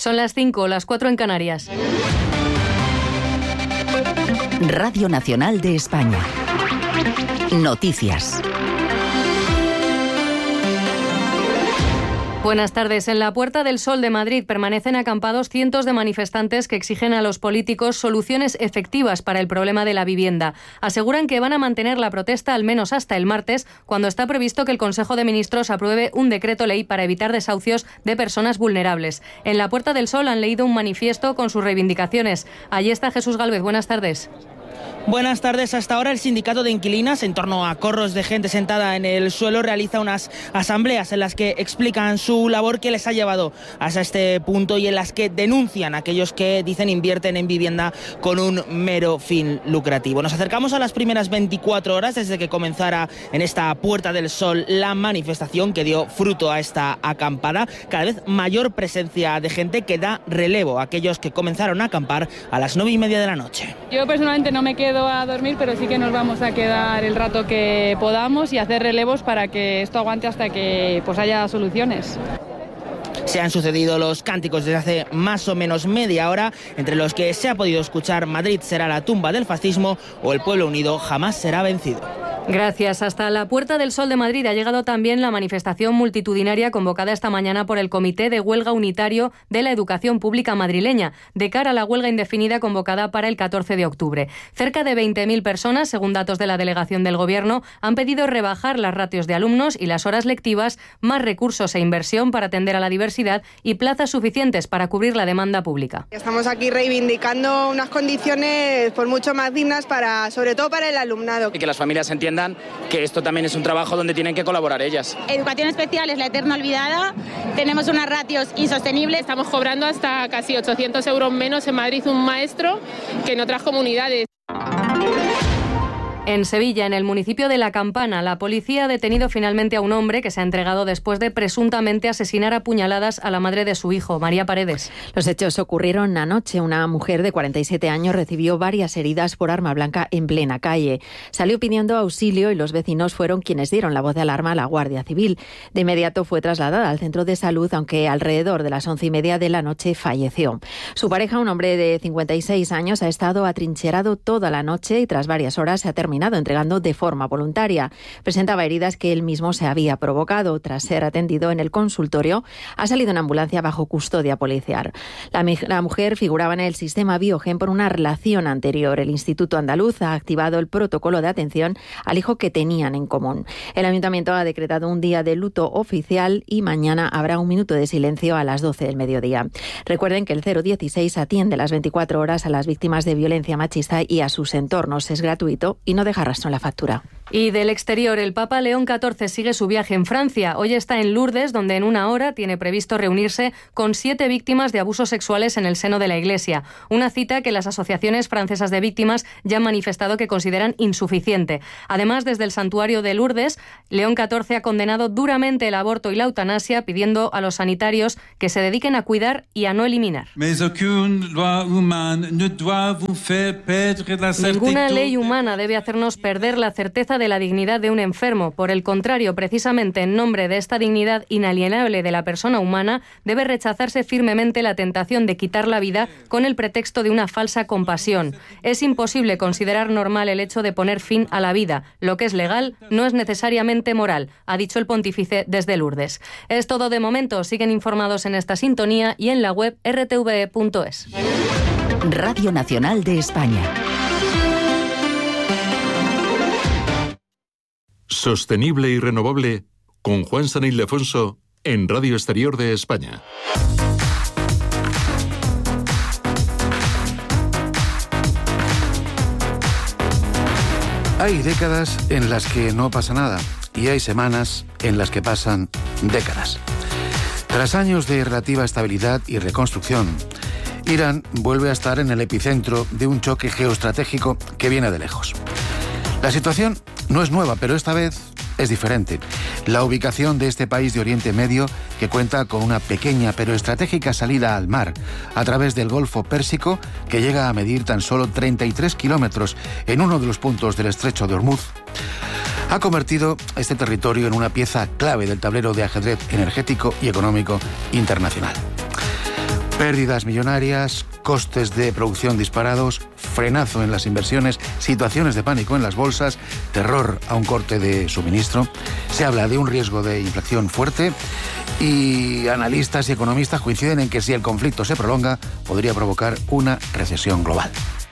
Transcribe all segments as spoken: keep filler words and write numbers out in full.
Son las cinco, las cuatro en Canarias. Radio Nacional de España. Noticias. Buenas tardes. En la Puerta del Sol de Madrid permanecen acampados cientos de manifestantes que exigen a los políticos soluciones efectivas para el problema de la vivienda. Aseguran que van a mantener la protesta al menos hasta el martes, cuando está previsto que el Consejo de Ministros apruebe un decreto ley para evitar desahucios de personas vulnerables. En la Puerta del Sol han leído un manifiesto con sus reivindicaciones. Allí está Jesús Gálvez. Buenas tardes. Buenas tardes. Hasta ahora el sindicato de inquilinas, en torno a corros de gente sentada en el suelo, realiza unas asambleas en las que explican su labor que les ha llevado hasta este punto y en las que denuncian a aquellos que dicen invierten en vivienda con un mero fin lucrativo. Nos acercamos a las primeras veinticuatro horas desde que comenzara en esta Puerta del Sol la manifestación que dio fruto a esta acampada. Cada vez mayor presencia de gente que da relevo a aquellos que comenzaron a acampar a las nueve y media de la noche. Yo personalmente no me quedo a dormir, pero sí que nos vamos a quedar el rato que podamos y hacer relevos para que esto aguante hasta que pues haya soluciones. Se han sucedido los cánticos desde hace más o menos media hora, entre los que se ha podido escuchar Madrid será la tumba del fascismo o el pueblo unido jamás será vencido. Gracias. Hasta la Puerta del Sol de Madrid ha llegado también la manifestación multitudinaria convocada esta mañana por el Comité de Huelga Unitario de la Educación Pública Madrileña, de cara a la huelga indefinida convocada para el catorce de octubre. Cerca de veinte mil personas, según datos de la delegación del Gobierno, han pedido rebajar las ratios de alumnos y las horas lectivas, más recursos e inversión para atender a la diversidad y plazas suficientes para cubrir la demanda pública. Estamos aquí reivindicando unas condiciones por mucho más dignas, para, sobre todo para el alumnado. Y que las familias entiendan que esto también es un trabajo donde tienen que colaborar ellas. Educación especial es la eterna olvidada, tenemos unas ratios insostenibles. Estamos cobrando hasta casi ochocientos euros menos en Madrid un maestro que en otras comunidades. En Sevilla, en el municipio de La Campana, la policía ha detenido finalmente a un hombre que se ha entregado después de presuntamente asesinar a puñaladas a la madre de su hijo, María Paredes. Los hechos ocurrieron anoche. Una mujer de cuarenta y siete años recibió varias heridas por arma blanca en plena calle. Salió pidiendo auxilio y los vecinos fueron quienes dieron la voz de alarma a la Guardia Civil. De inmediato fue trasladada al centro de salud, aunque alrededor de las once y media de la noche falleció. Su pareja, un hombre de cincuenta y seis años, ha estado atrincherado toda la noche y tras varias horas se ha terminado entregando de forma voluntaria. Presentaba heridas que él mismo se había provocado. Tras ser atendido en el consultorio, ha salido en ambulancia bajo custodia policial. La, la mujer figuraba en el sistema Biogen por una relación anterior. El Instituto Andaluz ha activado el protocolo de atención al hijo que tenían en común. El Ayuntamiento ha decretado un día de luto oficial y mañana habrá un minuto de silencio a las doce del mediodía. Recuerden que el cero dieciséis atiende las veinticuatro horas a las víctimas de violencia machista y a sus entornos. Es gratuito y no deja rastro en la factura. Y del exterior, el Papa León catorce sigue su viaje en Francia. Hoy está en Lourdes, donde en una hora tiene previsto reunirse con siete víctimas de abusos sexuales en el seno de la Iglesia. Una cita que las asociaciones francesas de víctimas ya han manifestado que consideran insuficiente. Además, desde el santuario de Lourdes, León catorce ha condenado duramente el aborto y la eutanasia, pidiendo a los sanitarios que se dediquen a cuidar y a no eliminar. Ninguna ley humana debe hacernos perder la certeza de la dignidad de un enfermo. Por el contrario, precisamente en nombre de esta dignidad inalienable de la persona humana, debe rechazarse firmemente la tentación de quitar la vida con el pretexto de una falsa compasión. Es imposible considerar normal el hecho de poner fin a la vida. Lo que es legal no es necesariamente moral, ha dicho el pontífice desde Lourdes. Es todo de momento. Siguen informados en esta sintonía y en la web erre te ve e punto es. Radio Nacional de España. Sostenible y renovable con Juan San Ildefonso en Radio Exterior de España. Hay décadas en las que no pasa nada y hay semanas en las que pasan décadas. Tras años de relativa estabilidad y reconstrucción, Irán vuelve a estar en el epicentro de un choque geoestratégico que viene de lejos. La situación no es nueva, pero esta vez es diferente. La ubicación de este país de Oriente Medio, que cuenta con una pequeña pero estratégica salida al mar a través del Golfo Pérsico, que llega a medir tan solo treinta y tres kilómetros en uno de los puntos del Estrecho de Hormuz, ha convertido este territorio en una pieza clave del tablero de ajedrez energético y económico internacional. Pérdidas millonarias, costes de producción disparados, frenazo en las inversiones, situaciones de pánico en las bolsas, terror a un corte de suministro. Se habla de un riesgo de inflación fuerte y analistas y economistas coinciden en que si el conflicto se prolonga, podría provocar una recesión global.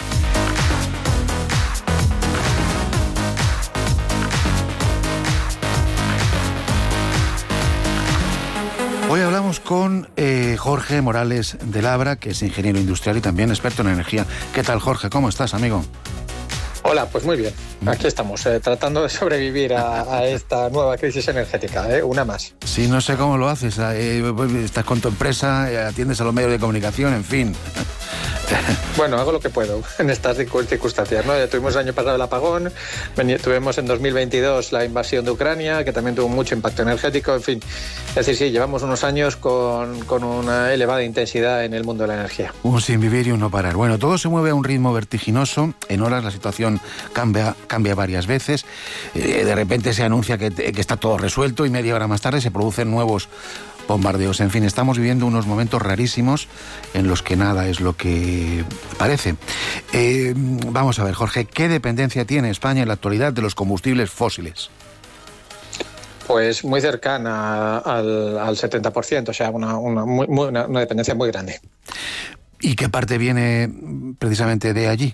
Hoy hablamos con eh, Jorge Morales de Labra, que es ingeniero industrial y también experto en energía. ¿Qué tal, Jorge? ¿Cómo estás, amigo? Hola, pues muy bien. Aquí estamos, eh, tratando de sobrevivir a, a esta nueva crisis energética, ¿eh? Una más. Sí, no sé cómo lo haces. Eh, estás con tu empresa, eh, atiendes a los medios de comunicación, en fin. Bueno, hago lo que puedo en estas circunstancias, ¿no? Ya tuvimos el año pasado el apagón, tuvimos en dos mil veintidós la invasión de Ucrania, que también tuvo mucho impacto energético, en fin. Es decir, sí, llevamos unos años con, con una elevada intensidad en el mundo de la energía. Un sin vivir y un no parar. Bueno, todo se mueve a un ritmo vertiginoso. En horas la situación cambia, cambia varias veces. Eh, de repente se anuncia que, que está todo resuelto y media hora más tarde se producen nuevos bombardeos. En fin, estamos viviendo unos momentos rarísimos en los que nada es lo que parece. Eh, vamos a ver, Jorge, ¿qué dependencia tiene España en la actualidad de los combustibles fósiles? Pues muy cercana al, al setenta por ciento, o sea, una, una, muy, una, una dependencia muy grande. ¿Y qué parte viene precisamente de allí?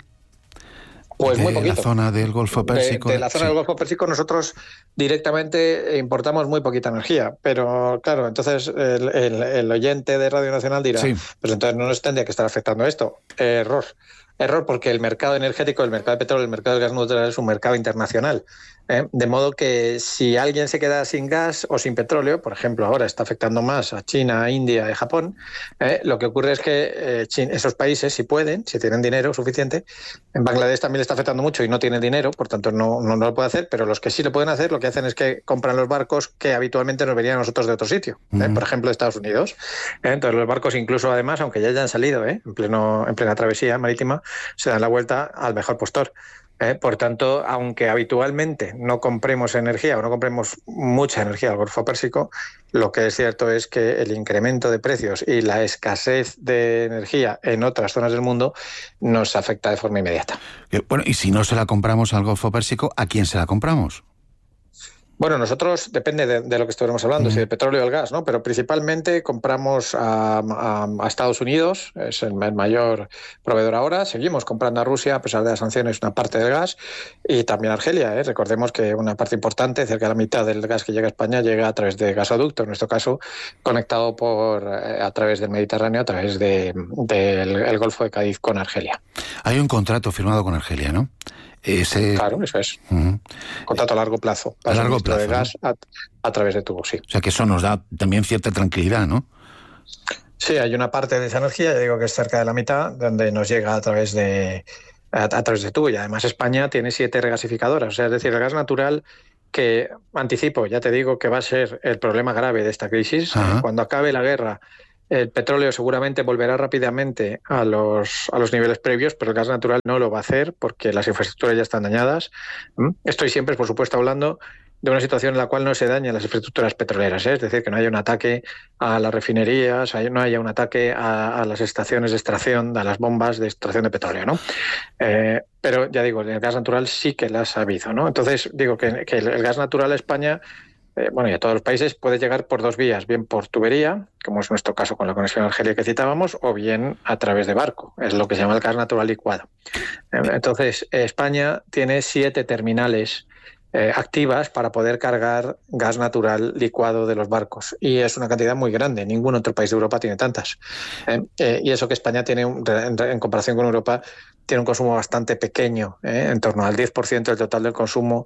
Pues de muy poquito. la zona del Golfo Pérsico. De, de la zona sí. del Golfo Pérsico nosotros directamente importamos muy poquita energía, pero claro, entonces el, el, el oyente de Radio Nacional dirá, sí. pues entonces no nos tendría que estar afectando esto. Error. Error, porque el mercado energético, el mercado de petróleo, el mercado del gas natural es un mercado internacional. ¿eh? De modo que si alguien se queda sin gas o sin petróleo, por ejemplo, ahora está afectando más a China, a India y Japón, ¿eh? lo que ocurre es que eh, China, esos países, si pueden, si tienen dinero suficiente, en Bangladesh también le está afectando mucho y no tiene dinero, por tanto no, no, no lo puede hacer, pero los que sí lo pueden hacer, lo que hacen es que compran los barcos que habitualmente nos venían a nosotros de otro sitio, ¿eh? uh-huh. por ejemplo, de Estados Unidos. ¿eh? Entonces los barcos incluso, además, aunque ya hayan salido ¿eh? en, pleno, en plena travesía marítima, se dan la vuelta al mejor postor. ¿eh? Por tanto, aunque habitualmente no compremos energía o no compremos mucha energía al Golfo Pérsico, lo que es cierto es que el incremento de precios y la escasez de energía en otras zonas del mundo nos afecta de forma inmediata. Bueno, y si no se la compramos al Golfo Pérsico, ¿a quién se la compramos? Bueno, nosotros, depende de, de lo que estuviéramos hablando, mm. si de petróleo o el gas, ¿no? Pero principalmente compramos a, a, a Estados Unidos, es el, el mayor proveedor ahora. Seguimos comprando a Rusia, a pesar de las sanciones, una parte del gas, y también a Argelia. ¿eh? Recordemos que una parte importante, cerca de la mitad del gas que llega a España, llega a través de gasoducto, en nuestro caso, conectado por a través del Mediterráneo, a través del de, de el Golfo de Cádiz con Argelia. Hay un contrato firmado con Argelia, ¿no? Ese... Claro, eso es. Uh-huh. Contrato a largo plazo. A largo plazo. De gas ¿no? a, a través de tubos, sí. O sea que eso nos da también cierta tranquilidad, ¿no? Sí, hay una parte de esa energía, ya digo que es cerca de la mitad, donde nos llega a través de a, a través de tubo. Y además España tiene siete regasificadoras. O sea, es decir, el gas natural, que anticipo, ya te digo que va a ser el problema grave de esta crisis. Uh-huh. eh, cuando acabe la guerra, el petróleo seguramente volverá rápidamente a los, a los niveles previos, pero el gas natural no lo va a hacer porque las infraestructuras ya están dañadas. Estoy siempre, por supuesto, hablando de una situación en la cual no se dañan las infraestructuras petroleras, ¿eh? Es decir, que no haya un ataque a las refinerías, no haya un ataque a, a las estaciones de extracción, a las bombas de extracción de petróleo, ¿no? Eh, pero ya digo, el gas natural sí que las ha habido, ¿no? Entonces, digo que, que el, el gas natural a España, Eh, bueno, y a todos los países puede llegar por dos vías, bien por tubería, como es nuestro caso con la conexión a Argelia que citábamos, o bien a través de barco, es lo que se llama el gas natural licuado. Entonces, España tiene siete terminales eh, activas para poder cargar gas natural licuado de los barcos, y es una cantidad muy grande, ningún otro país de Europa tiene tantas. Eh, eh, y eso que España tiene, un, en, en comparación con Europa, tiene un consumo bastante pequeño, eh, en torno al diez por ciento del total del consumo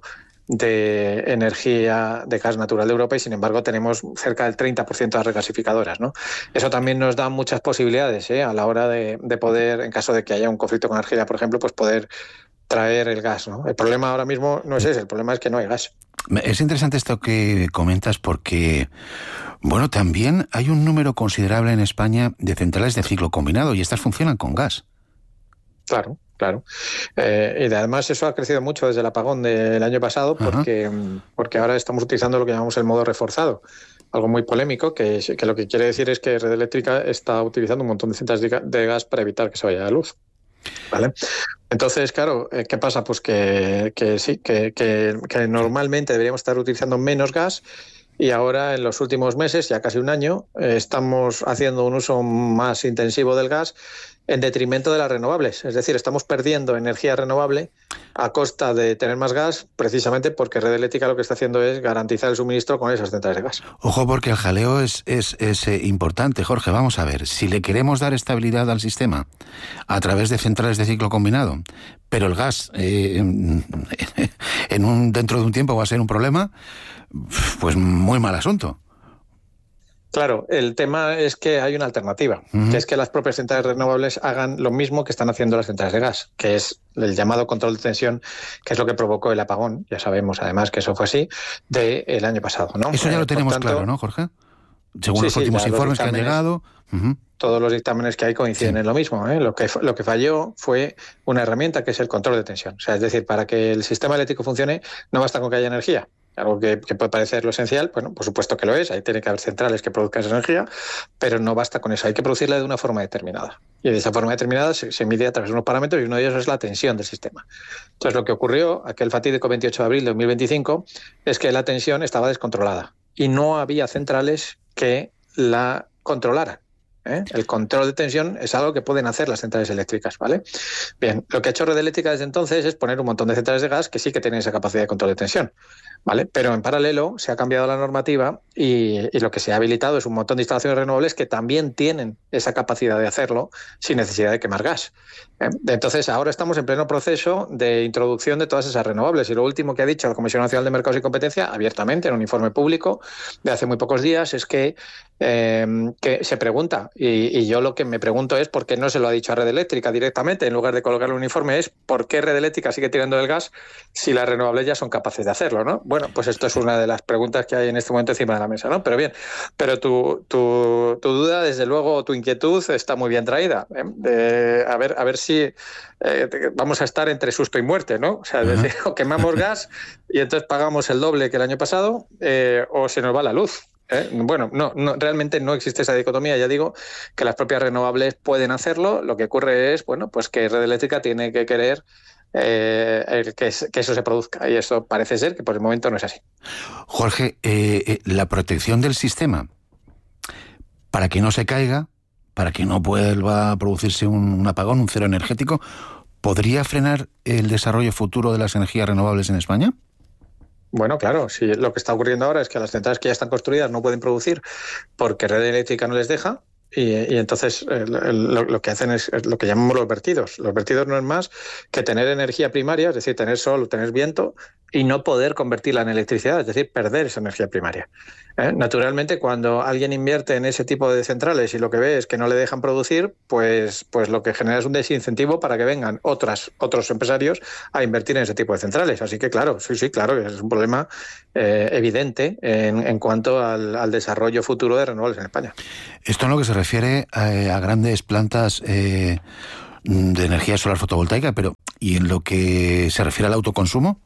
de energía de gas natural de Europa, y sin embargo tenemos cerca del treinta por ciento de las regasificadoras, ¿no? Eso también nos da muchas posibilidades ¿eh? a la hora de, de poder, en caso de que haya un conflicto con Argelia, por ejemplo, pues poder traer el gas, ¿no? El problema ahora mismo no es ese, el problema es que no hay gas. Es interesante esto que comentas porque, bueno, también hay un número considerable en España de centrales de ciclo combinado y estas funcionan con gas. Claro. Claro. Eh, y además eso ha crecido mucho desde el apagón del año pasado porque, porque ahora estamos utilizando lo que llamamos el modo reforzado. algo muy polémico, que, que lo que quiere decir es que Red Eléctrica está utilizando un montón de centrales de, de gas para evitar que se vaya la luz. ¿Vale? Entonces, claro, ¿qué pasa? Pues que, que sí, que, que, que normalmente deberíamos estar utilizando menos gas y ahora en los últimos meses, ya casi un año, eh, estamos haciendo un uso más intensivo del gas en detrimento de las renovables. Es decir, estamos perdiendo energía renovable a costa de tener más gas, precisamente porque Red Eléctrica lo que está haciendo es garantizar el suministro con esas centrales de gas. Ojo, porque el jaleo es, es, es eh, importante, Jorge. Vamos a ver, si le queremos dar estabilidad al sistema a través de centrales de ciclo combinado, pero el gas eh, en un, dentro de un tiempo va a ser un problema, pues muy mal asunto. Claro, el tema es que hay una alternativa, uh-huh. que es que las propias centrales renovables hagan lo mismo que están haciendo las centrales de gas, que es el llamado control de tensión, que es lo que provocó el apagón, ya sabemos además que eso fue así, del año pasado, ¿no? Eso ya lo eh, tenemos tanto, claro, ¿no, Jorge? Según sí, los sí, últimos informes que han llegado. Uh-huh. Todos los dictámenes que hay coinciden sí. en lo mismo, ¿eh? Lo que, lo que falló fue una herramienta que es el control de tensión. O sea, es decir, para que el sistema eléctrico funcione no basta con que haya energía. Algo que, que puede parecer lo esencial, bueno, por supuesto que lo es, ahí tiene que haber centrales que produzcan esa energía, pero no basta con eso, hay que producirla de una forma determinada. Y de esa forma determinada se, se mide a través de unos parámetros y uno de ellos es la tensión del sistema. Entonces lo que ocurrió, aquel fatídico veintiocho de abril de dos mil veinticinco, es que la tensión estaba descontrolada y no había centrales que la controlaran. ¿Eh? El control de tensión es algo que pueden hacer las centrales eléctricas, ¿vale? Bien, lo que ha hecho Red Eléctrica desde entonces es poner un montón de centrales de gas que sí que tienen esa capacidad de control de tensión, ¿vale? Pero en paralelo se ha cambiado la normativa y, y lo que se ha habilitado es un montón de instalaciones renovables que también tienen esa capacidad de hacerlo sin necesidad de quemar gas. ¿eh? Entonces ahora estamos en pleno proceso de introducción de todas esas renovables y lo último que ha dicho la Comisión Nacional de Mercados y Competencia abiertamente en un informe público de hace muy pocos días es que, eh, que se pregunta Y, y yo lo que me pregunto es por qué no se lo ha dicho a Red Eléctrica directamente, en lugar de colocarle un informe, es por qué Red Eléctrica sigue tirando del gas si las renovables ya son capaces de hacerlo, ¿no? Bueno, pues esto es una de las preguntas que hay en este momento encima de la mesa, ¿no? Pero bien, pero tu, tu, tu duda, desde luego, tu inquietud está muy bien traída. ¿eh? De, a ver, a ver si eh, vamos a estar entre susto y muerte, ¿no? O sea, es decir, o quemamos gas y entonces pagamos el doble que el año pasado, eh, o se nos va la luz. ¿Eh? Bueno, no, no, realmente no existe esa dicotomía. Ya digo que las propias renovables pueden hacerlo. Lo que ocurre es, bueno, pues que Red Eléctrica tiene que querer eh, el que, que eso se produzca y eso parece ser que por el momento no es así. Jorge, eh, eh, la protección del sistema para que no se caiga, para que no vuelva a producirse un, un apagón, un cero energético, ¿podría frenar el desarrollo futuro de las energías renovables en España? Bueno, claro, si lo que está ocurriendo ahora es que las centrales que ya están construidas no pueden producir porque Red Eléctrica no les deja y, y entonces el, el, lo, lo que hacen es, es lo que llamamos los vertidos. Los vertidos no es más que tener energía primaria, es decir, tener sol o tener viento y no poder convertirla en electricidad, es decir, perder esa energía primaria. ¿Eh? Naturalmente, cuando alguien invierte en ese tipo de centrales y lo que ve es que no le dejan producir, pues, pues lo que genera es un desincentivo para que vengan otras, otros empresarios a invertir en ese tipo de centrales. Así que, claro, sí, sí, claro, es un problema eh, evidente en, en cuanto al, al desarrollo futuro de renovables en España. Esto en lo que se refiere a, a grandes plantas eh, de energía solar fotovoltaica, pero ¿y en lo que se refiere al autoconsumo?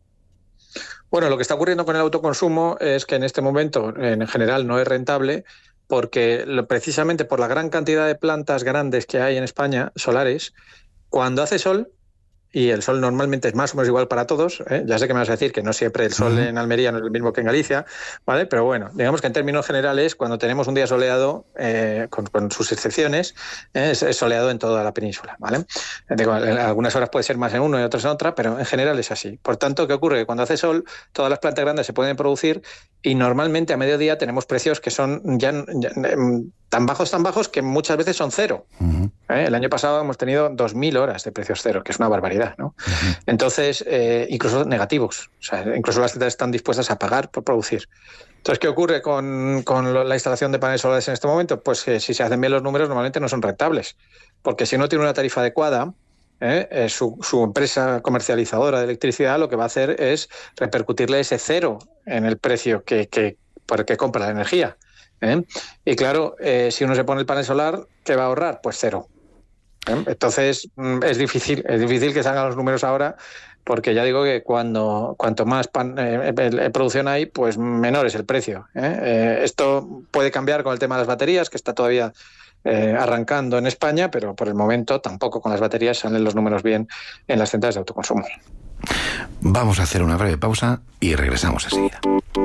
Bueno, lo que está ocurriendo con el autoconsumo es que en este momento, en general, no es rentable porque lo, precisamente por la gran cantidad de plantas grandes que hay en España, solares, cuando hace sol, y el sol normalmente es más o menos igual para todos, ¿eh? Ya sé que me vas a decir que no siempre el sol uh-huh. en Almería no es el mismo que en Galicia, ¿vale? Pero bueno, digamos que en términos generales, cuando tenemos un día soleado, eh, con, con sus excepciones, eh, es, es soleado en toda la península, ¿vale? Digo, en algunas horas puede ser más en uno y otras en otra, pero en general es así. Por tanto, ¿qué ocurre? Cuando hace sol, todas las plantas grandes se pueden producir y normalmente a mediodía tenemos precios que son ya, ya tan bajos, tan bajos que muchas veces son cero. Uh-huh. ¿Eh? El año pasado hemos tenido dos mil horas de precios cero, que es una barbaridad, ¿no? Uh-huh. Entonces, eh, incluso negativos. O sea, incluso las centrales están dispuestas a pagar por producir. Entonces, ¿qué ocurre con, con la instalación de paneles solares en este momento? Pues que si se hacen bien los números, normalmente no son rentables. Porque si no tiene una tarifa adecuada, ¿eh? Eh, su, su empresa comercializadora de electricidad lo que va a hacer es repercutirle ese cero en el precio que, que, por el que compra la energía. ¿eh? Y claro, eh, si uno se pone el panel solar, ¿qué va a ahorrar? Pues cero. ¿eh? Entonces, es difícil, es difícil que salgan los números ahora porque ya digo que cuando cuanto más pan, eh, eh, producción hay, pues menor es el precio. ¿eh? Eh, esto puede cambiar con el tema de las baterías, que está todavía eh, arrancando en España, pero por el momento tampoco con las baterías salen los números bien en las centrales de autoconsumo. Vamos a hacer una breve pausa y regresamos enseguida.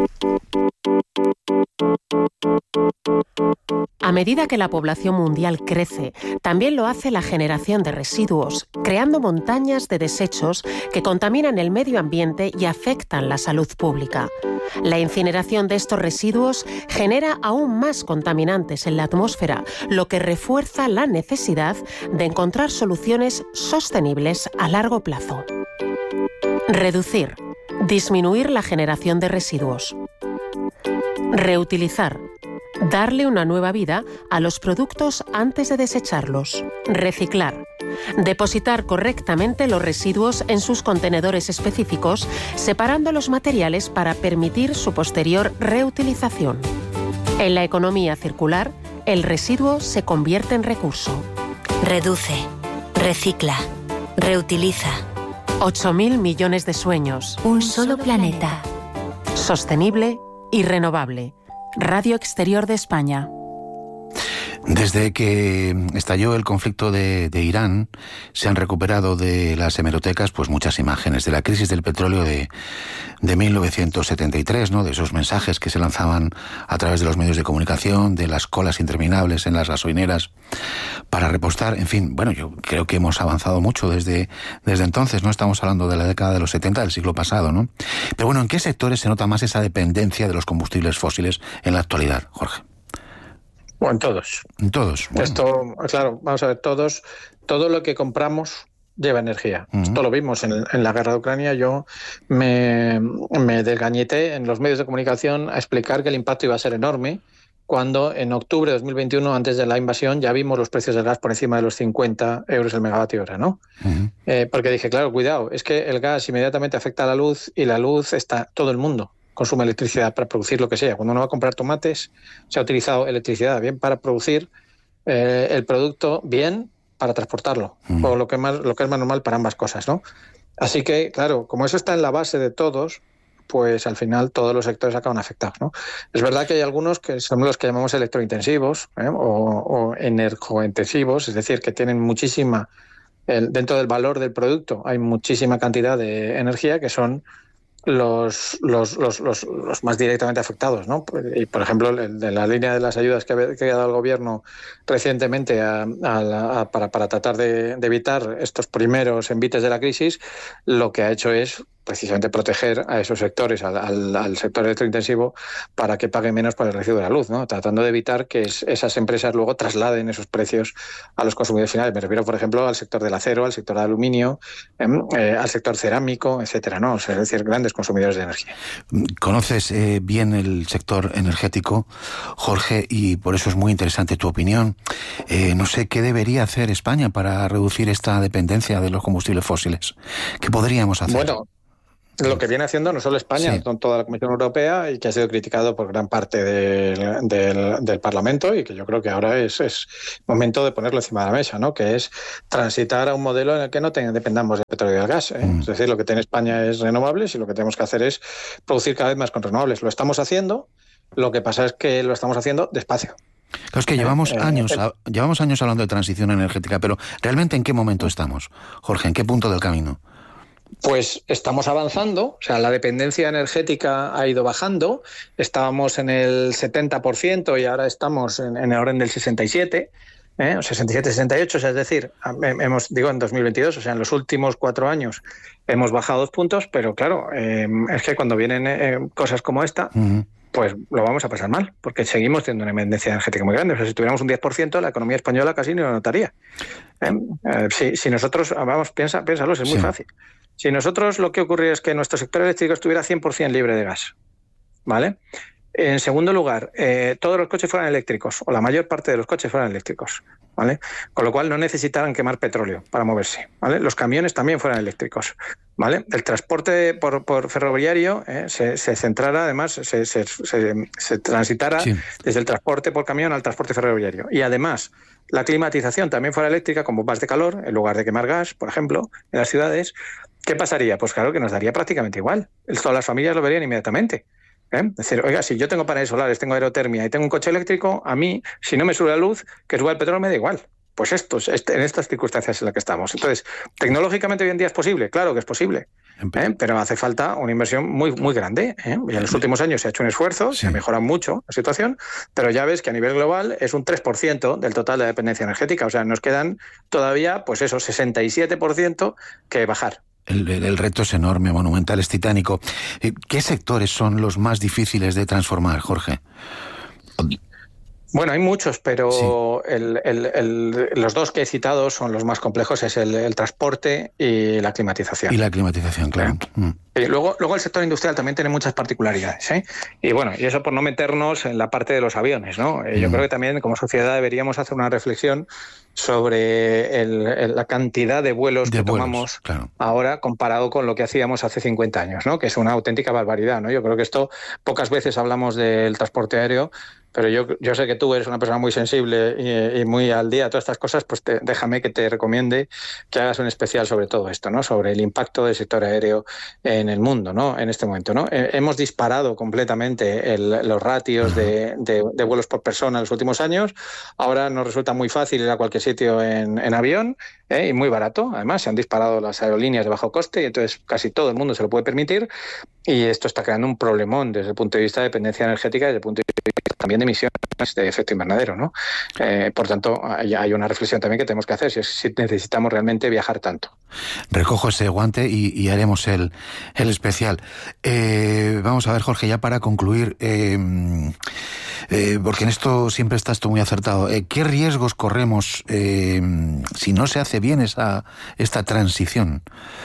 A medida que la población mundial crece, también lo hace la generación de residuos, creando montañas de desechos que contaminan el medio ambiente y afectan la salud pública. La incineración de estos residuos genera aún más contaminantes en la atmósfera, lo que refuerza la necesidad de encontrar soluciones sostenibles a largo plazo. Reducir, disminuir la generación de residuos. Reutilizar. Darle una nueva vida a los productos antes de desecharlos. Reciclar. Depositar correctamente los residuos en sus contenedores específicos, separando los materiales para permitir su posterior reutilización. En la economía circular, el residuo se convierte en recurso. Reduce, recicla, reutiliza. ocho mil millones de sueños. Un solo planeta. Sostenible y renovable. Radio Exterior de España. Desde que estalló el conflicto de, de Irán, se han recuperado de las hemerotecas pues muchas imágenes de la crisis del petróleo de, de mil novecientos setenta y tres, ¿no? De esos mensajes que se lanzaban a través de los medios de comunicación, de las colas interminables en las gasolineras para repostar. En fin, bueno, yo creo que hemos avanzado mucho desde, desde entonces, ¿no? Estamos hablando de la década de los setenta del siglo pasado, ¿no? Pero bueno, ¿en qué sectores se nota más esa dependencia de los combustibles fósiles en la actualidad, Jorge? O en todos. En todos. Bueno. Esto, claro, vamos a ver, todos, todo lo que compramos lleva energía. Uh-huh. Esto lo vimos en, en la guerra de Ucrania. Yo me, me desgañeté en los medios de comunicación a explicar que el impacto iba a ser enorme, cuando en octubre de dos mil veintiuno, antes de la invasión, ya vimos los precios del gas por encima de los cincuenta euros el megavatio hora, ¿no? Uh-huh. Eh, porque dije, claro, cuidado, es que el gas inmediatamente afecta a la luz, y la luz está todo el mundo consume electricidad para producir lo que sea. Cuando uno va a comprar tomates, se ha utilizado electricidad bien para producir eh, el producto, bien para transportarlo, mm. o lo que, más, lo que es más normal para ambas cosas, ¿no? Así que, claro, como eso está en la base de todos, pues al final todos los sectores acaban afectados, ¿no? Es verdad que hay algunos que son los que llamamos electrointensivos, ¿eh? o, o energointensivos, es decir, que tienen muchísima, el, dentro del valor del producto hay muchísima cantidad de energía, que son Los, los, los, los, los más directamente afectados, ¿no? Y, por ejemplo, de la línea de las ayudas que ha, que ha dado el gobierno recientemente a, a, a, para, para tratar de, de evitar estos primeros envites de la crisis, lo que ha hecho es precisamente proteger a esos sectores, al, al, al sector electrointensivo, para que pague menos por el recibo de la luz, ¿no? Tratando de evitar que es, esas empresas luego trasladen esos precios a los consumidores finales. Me refiero, por ejemplo, al sector del acero, al sector del aluminio, eh, eh, al sector cerámico, etcétera, ¿no? O sea, es decir, grandes consumidores de energía. Conoces eh, bien el sector energético, Jorge, y por eso es muy interesante tu opinión. Eh, no sé qué debería hacer España para reducir esta dependencia de los combustibles fósiles. ¿Qué podríamos hacer? Bueno, lo que viene haciendo no solo España, sí. toda la Comisión Europea, y que ha sido criticado por gran parte del, del, del Parlamento, y que yo creo que ahora es, es momento de ponerlo encima de la mesa, ¿no? Que es transitar a un modelo en el que no ten, dependamos del petróleo y del gas, ¿eh? Mm. Es decir, lo que tiene España es renovables, y lo que tenemos que hacer es producir cada vez más con renovables. Lo estamos haciendo, lo que pasa es que lo estamos haciendo despacio. Claro, es que llevamos eh, años eh, llevamos años hablando de transición energética, pero ¿realmente en qué momento estamos, Jorge? ¿En qué punto del camino? Pues estamos avanzando, o sea, la dependencia energética ha ido bajando, estábamos en el setenta por ciento y ahora estamos en, en el orden del sesenta y siete por ciento. ¿Eh? sesenta y siete, sesenta y ocho, o sea, es decir, hemos, digo en dos mil veintidós, o sea, en los últimos cuatro años hemos bajado dos puntos, pero claro, eh, es que cuando vienen eh, cosas como esta, uh-huh. pues lo vamos a pasar mal, porque seguimos teniendo una dependencia energética muy grande. O sea, si tuviéramos un diez por ciento, la economía española casi ni lo notaría. ¿Eh? Eh, si, si nosotros, vamos, piensa, piénsalo, es muy sí. fácil. Si nosotros lo que ocurre es que nuestro sector eléctrico estuviera cien por ciento libre de gas, ¿vale? En segundo lugar, eh, todos los coches fueran eléctricos, o la mayor parte de los coches fueran eléctricos, ¿vale? Con lo cual no necesitaran quemar petróleo para moverse, ¿vale? Los camiones también fueran eléctricos, ¿vale? El transporte por, por ferroviario eh, se, se centrara, además, se, se, se, se transitara sí. desde el transporte por camión al transporte ferroviario. Y además, la climatización también fuera eléctrica, con bombas de calor, en lugar de quemar gas, por ejemplo, en las ciudades. ¿Qué pasaría? Pues claro que nos daría prácticamente igual. Todas las familias lo verían inmediatamente. ¿Eh? Es decir, oiga, si yo tengo paneles solares, tengo aerotermia y tengo un coche eléctrico, a mí, si no me sube la luz, que suba el petróleo me da igual. Pues esto, este, en estas circunstancias en las que estamos. Entonces, ¿tecnológicamente hoy en día es posible? Claro que es posible, ¿eh? Pero hace falta una inversión muy, muy grande, ¿eh? Y en los últimos años se ha hecho un esfuerzo, sí. Se ha mejorado mucho la situación, pero ya ves que a nivel global es un tres por ciento del total de dependencia energética. O sea, nos quedan todavía, pues eso, sesenta y siete por ciento que bajar. El, el, el reto es enorme, monumental, es titánico. ¿Qué sectores son los más difíciles de transformar, Jorge? Bueno, hay muchos, pero sí. el, el, el, los dos que he citado son los más complejos, es el, el transporte y la climatización. Y la climatización, claro. ¿Eh? Mm. Y luego, luego el sector industrial también tiene muchas particularidades, ¿eh? Y bueno, y eso por no meternos en la parte de los aviones, ¿no? Mm. Yo creo que también como sociedad deberíamos hacer una reflexión sobre el, el, la cantidad de vuelos de que vuelos, tomamos claro. ahora comparado con lo que hacíamos hace cincuenta años, ¿no? Que es una auténtica barbaridad, ¿no? Yo creo que esto, pocas veces hablamos del transporte aéreo, pero yo, yo sé que tú eres una persona muy sensible y, y muy al día de todas estas cosas, pues te, déjame que te recomiende que hagas un especial sobre todo esto, ¿no? Sobre el impacto del sector aéreo en el mundo, ¿no? En este momento, ¿no? Eh, hemos disparado completamente el, los ratios de, de, de vuelos por persona en los últimos años. Ahora nos resulta muy fácil ir a cualquier sitio en, en avión, ¿eh? Y muy barato. Además, se han disparado las aerolíneas de bajo coste y entonces casi todo el mundo se lo puede permitir. Y esto está creando un problemón desde el punto de vista de dependencia energética y desde el punto de vista también de emisiones de efecto invernadero, ¿no? Eh, por tanto, hay, hay una reflexión también que tenemos que hacer, si, si necesitamos realmente viajar tanto. Recojo ese guante y, y haremos el, el especial. Eh, vamos a ver, Jorge, ya para concluir, eh, eh, porque en esto siempre estás tú muy acertado. Eh, ¿Qué riesgos corremos eh, si no se hace bien esa esta transición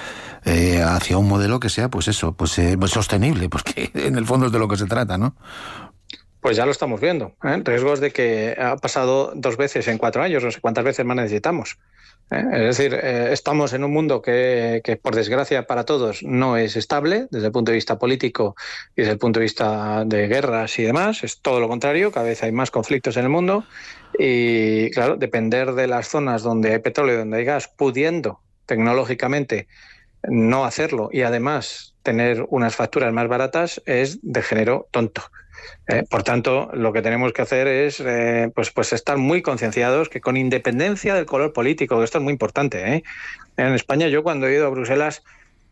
eh, hacia un modelo que sea, pues eso, pues eh, sostenible? Porque en el fondo es de lo que se trata, ¿no? Pues ya lo estamos viendo, ¿eh? Riesgos de que ha pasado dos veces en cuatro años, no sé cuántas veces más necesitamos. ¿eh? Es decir, eh, estamos en un mundo que, que, por desgracia para todos, no es estable desde el punto de vista político y desde el punto de vista de guerras y demás. Es todo lo contrario, cada vez hay más conflictos en el mundo y, claro, depender de las zonas donde hay petróleo y donde hay gas, pudiendo tecnológicamente no hacerlo y además tener unas facturas más baratas, es de género tonto. Eh, por tanto, lo que tenemos que hacer es eh, pues, pues estar muy concienciados que con independencia del color político, que esto es muy importante, ¿eh? En España, yo cuando he ido a Bruselas,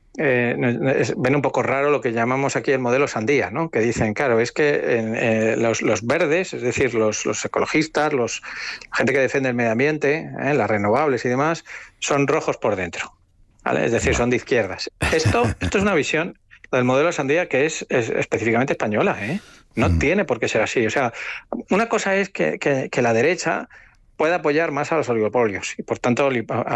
eh, es, ven un poco raro lo que llamamos aquí el modelo sandía, ¿no? Que dicen, claro, es que eh, los, los verdes, es decir, los, los ecologistas, los, la gente que defiende el medio ambiente, eh, las renovables y demás, son rojos por dentro, ¿vale? Es decir, son de izquierdas. Esto, esto es una visión del modelo sandía que es, es específicamente española, ¿eh? No mm. tiene por qué ser así. O sea, una cosa es que, que, que la derecha pueda apoyar más a los oligopolios y, por tanto,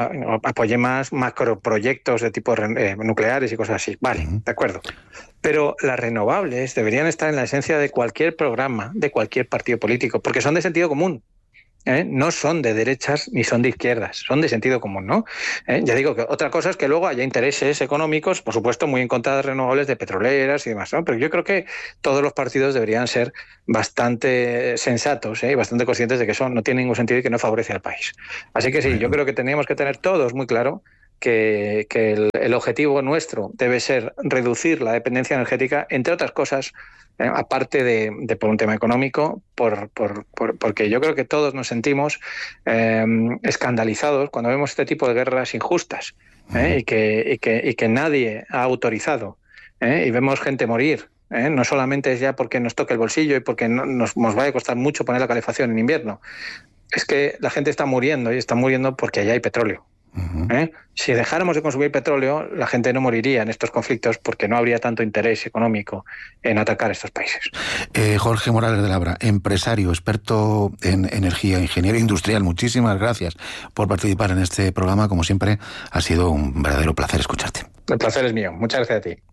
apoye más macroproyectos de tipo eh, nucleares y cosas así. Vale, mm. de acuerdo. Pero las renovables deberían estar en la esencia de cualquier programa, de cualquier partido político, porque son de sentido común. ¿Eh? No son de derechas ni son de izquierdas, son de sentido común, ¿no? ¿Eh? Ya digo que otra cosa es que luego haya intereses económicos, por supuesto, muy en contra de renovables, de petroleras y demás, ¿no? Pero yo creo que todos los partidos deberían ser bastante sensatos, ¿eh? Y bastante conscientes de que eso no tiene ningún sentido y que no favorece al país. Así que sí, yo creo que teníamos que tener todos muy claro que, que el, el objetivo nuestro debe ser reducir la dependencia energética, entre otras cosas, Eh, aparte de, de por un tema económico, por, por, por, porque yo creo que todos nos sentimos eh, escandalizados cuando vemos este tipo de guerras injustas, ¿eh? y, que, y, que, y que nadie ha autorizado, ¿eh? Y vemos gente morir. ¿eh? No solamente es ya porque nos toque el bolsillo y porque no, nos, nos va a costar mucho poner la calefacción en invierno, es que la gente está muriendo y está muriendo porque allá hay petróleo. ¿Eh? Si dejáramos de consumir petróleo, la gente no moriría en estos conflictos porque no habría tanto interés económico en atacar estos países. Eh, Jorge Morales de Labra, empresario, experto en energía, ingeniero industrial, muchísimas gracias por participar en este programa. Como siempre, ha sido un verdadero placer escucharte. El placer es mío. Muchas gracias a ti.